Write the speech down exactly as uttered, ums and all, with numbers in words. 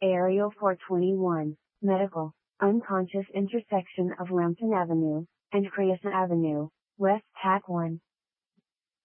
Aerial four twenty-one, Medical, unconscious intersection of Rampton Avenue, and Crescent Avenue, West Tack one.